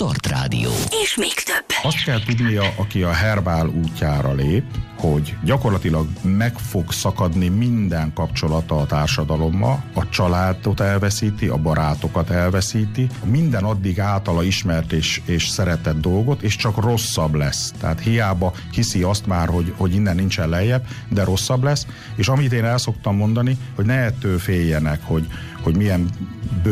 Start Rádió. És még több. Azt kell tudnia, aki a Herbál útjára lép, hogy gyakorlatilag meg fog szakadni minden kapcsolata a társadalommal, a családot elveszíti, a barátokat elveszíti, minden addig általa ismert és szeretett dolgot, és csak rosszabb lesz. Tehát hiába hiszi azt már, hogy innen nincsen lejjebb, de rosszabb lesz, és amit én el szoktam mondani, hogy ne ettől féljenek, hogy milyen